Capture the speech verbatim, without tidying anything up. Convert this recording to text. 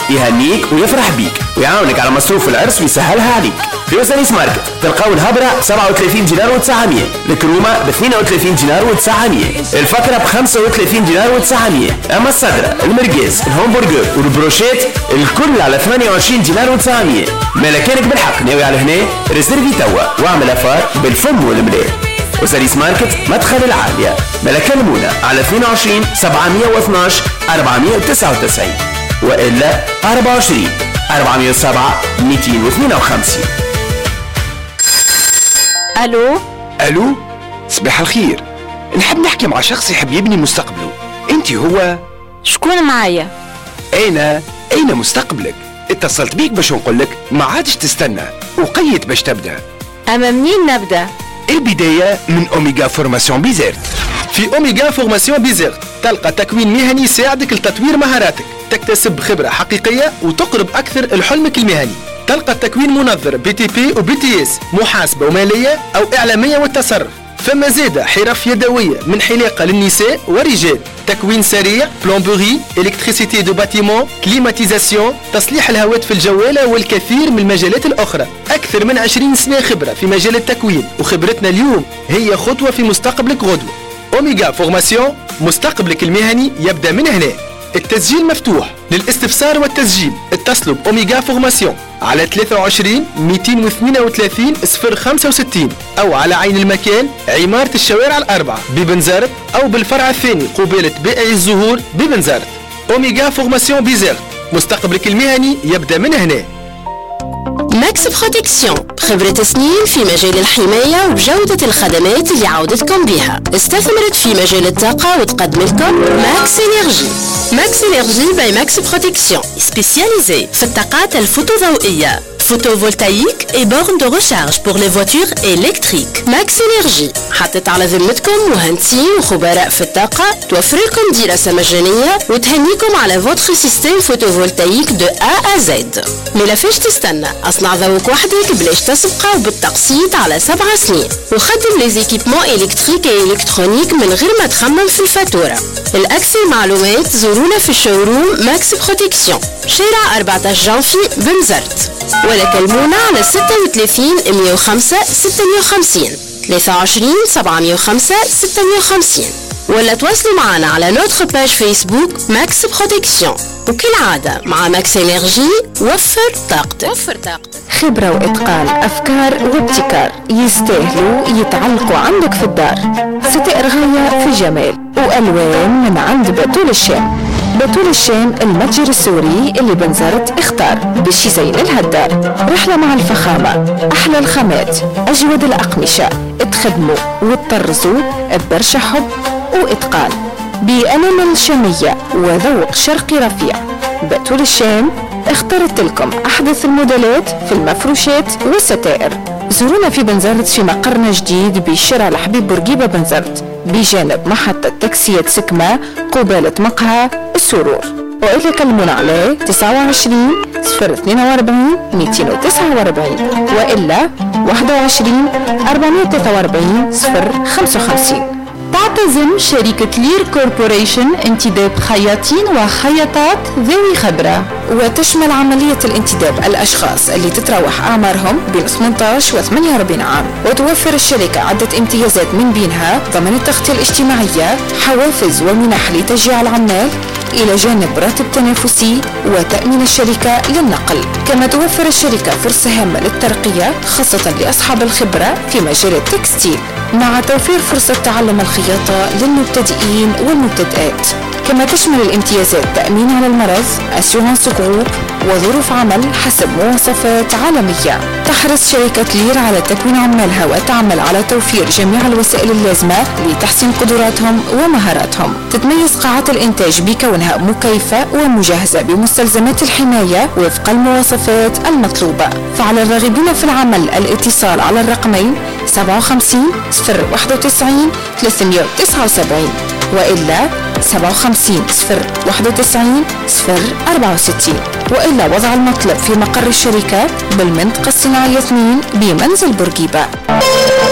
يهنيك ويفرح بيك ويعاونك على مصروف العرس ويسهلها عليك. في وسانيس ماركت تلقاو الهبرة سبعة وثلاثين دينار وتسعمية، الكرومة ب اثنين وثلاثين دينار وتسعمية، الفكرة ب خمسة وثلاثين دينار وتسعمية، أما الصدرة المرقز الهمبرجر والبروشيت الكل على ثمانية وعشرين دينار وتسعمية. ملكانك بالحق ناوي على هنا ريزيرفي توا واعمل أفار بالفم والمليح. وسانيس ماركت مدخل العالية، ملكة المونة على اثنين وعشرين سبعمية واثناش أربعمية وتسعة وتسعين، وإلا أربعة وعشرين أربعمية وسبعة مئتين واثنين وخمسين. ألو ألو، صباح الخير. نحب نحكي مع شخص يحب يبني مستقبله. أنت هو؟ شكون معايا؟ أنا أين مستقبلك؟ اتصلت بيك باش نقولك ما عادش تستنى وقيت باش تبدأ. أما منين نبدأ؟ البداية من أوميغا فورماسيون بيزيرت. في أوميغا فورماسيون بيزيرت تلقى تكوين مهني يساعدك لتطوير مهاراتك، تكتسب خبرة حقيقية وتقرب أكثر لحلمك المهني. تلقى التكوين منظر بي تي بي وبي تي اس، محاسبة ومالية أو إعلامية والتصرف. فما زيادة حرف يدوية من حلاقة للنساء والرجال، تكوين سريع، بلومبوري، إلكتريسيتي دو باتيمون، كليماتيزاسيون، تصليح الهواتف الجوالة والكثير من المجالات الأخرى. أكثر من عشرين سنة خبرة في مجال التكوين، وخبرتنا اليوم هي خطوة في مستقبلك غدوة. أوميغا فورماسيون، مستقبلك المهني يبدأ من هنا. التسجيل مفتوح. للاستفسار والتسجيل اتصلوا بأوميغا فورماسيون على ثلاثة وعشرين مئتين واثنين وثلاثين صفر خمسة وستين أو على عين المكان عمارة الشوارع الأربعة ببنزرت، أو بالفرع الثاني قبالة بائع الزهور ببنزرت. أوميغا فورماسيون بيزيرت، مستقبلك المهني يبدأ من هنا. ماكس بروتكسيون، خبرة سنين في مجال الحماية وجودة الخدمات اللي عودتكم بها. استثمرت في مجال الطاقة وتقدم لكم ماكس إنرجي. ماكس إنرجي باي ماكس بروتكسيون، سبيسياليزي في الطاقات الفوتوضوئية، photovoltaïque et bornes de recharge pour les voitures électriques. Max Energy حطت على ذمتكم مهندسين وخبراء في الطاقة، توفر لكم دراسة مجانية وتهنيكم على فوتر سيستم فوتوفولتايك دو A à Z. ملا فاش تستنى، اصنع ذوق وحدك بلاش تسبقه وبالتقسيط على سبع سنين، وخدم لي زيكيبمون الكتريك و الكترونيك من غير ما تخمم في الفاتورة. الأكثر معلومات زورونا في الشوروم ماكس بروتكسيون، شارع أربعة عشر جانفي بنزرت، ولا كلمونا على ستة وثلاثين مئة وخمسة ستمئة وخمسين ثلاثة وعشرين سبعمئة وخمسة ستمئة وخمسين، ولا تواصلوا معنا على نوتر باج فيسبوك ماكس بروتكسيون. وكالعادة مع ماكس انرجي وفر طاقتك. وفر طاقتك. خبرة وإتقان، أفكار وابتكار يستاهلوا يتعلقوا عندك في الدار. ستائر غاية في جمال وألوان من عند بتول الشام. بتول الشام المتجر السوري اللي بنزرت اختار باش يزين لها الدار. رحلة مع الفخامة، أحلى الخامات، أجود الأقمشة، تخدموا وتطرزوا ببرشا حب وإتقان بأنامل شامية وذوق شرقي رفيع. بتول الشام اخترت لكم أحدث الموديلات في المفروشات والستائر. زورونا في بنزرت في مقرنا جديد بشارع الحبيب بورقيبة بنزرت بجانب محطة تاكسيات سكمة قبالة مقهى السرور، وإلا كلمونا على تسعة وعشرين صفر اثنين وأربعين مئتين وتسعة وأربعين، وإلا واحد وعشرين أربعمئة وثلاثة وأربعين صفر خمسة وخمسين. تعتزم شركة لير كوربوريشن انتداب خياطين وخياطات ذوي خبرة، وتشمل عملية الانتداب الأشخاص اللي تتراوح أعمارهم بين ثمانية عشر و ثمانية وأربعين عام. وتوفر الشركة عدة امتيازات من بينها ضمان التغطية الاجتماعية، حوافز ومنح لتشجيع العمال، إلى جانب راتب تنافسي وتأمين الشركة للنقل. كما توفر الشركة فرصة هامة للترقية خاصة لأصحاب الخبرة في مجال التكستيل، مع توفير فرصة تعلم الخياطة للمبتدئين والمبتدئات. كما تشمل الامتيازات تأمين على المرض، أسيورانس جروب، وظروف عمل حسب مواصفات عالمية. تحرص شركة لير على تكوين عمالها وتعمل على توفير جميع الوسائل اللازمة لتحسين قدراتهم ومهاراتهم. تتميز قاعات الإنتاج بكونها مكيفة ومجهزة بمستلزمات الحماية وفق المواصفات المطلوبة. فعلى الراغبين في العمل الاتصال على الرقمين سبعة وخمسين صفر واحد وتسعين ثلاثمئة وتسعة وسبعين، وإلا سبعة وخمسين صفر واحد وتسعين صفر أربعة وستين، وإلا وضع المطلب في مقر الشركة بالمنطقة الصناعية اثنين بمنزل بورقيبة.